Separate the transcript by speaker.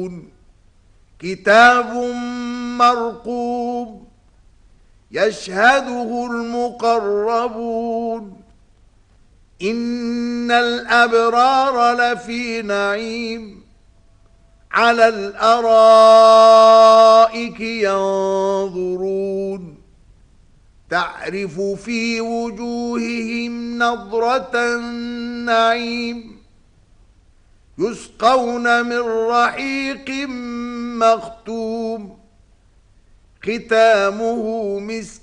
Speaker 1: يعلمون كتاب مرقوم يشهده المقربون إن الأبرار لفي نعيم على الأرائك ينظرون تعرف في وجوههم نضرة النعيم يسقون من رحيق مختوم ختامه مسك